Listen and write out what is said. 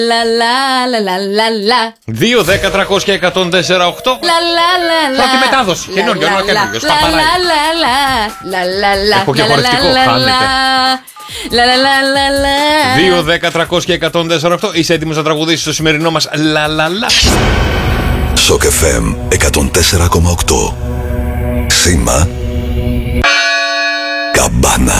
Λα λα λα λα λα. 2, 10, 300 και 104, 8. Λα λα λα λα. Πρώτη μετάδοση. Καινούριο, ένα καινούριο. Σπαπαράει. Λα λα λα. Έχω και χορευτικό, χάνετε. Λα λα λα λα λα. 2, 10, 300 και 104, 8. Είσαι έτοιμος να τραγουδήσεις το σημερινό μας λα λα λα? Σοκ FM 104,8. Σήμα Καμπάνα.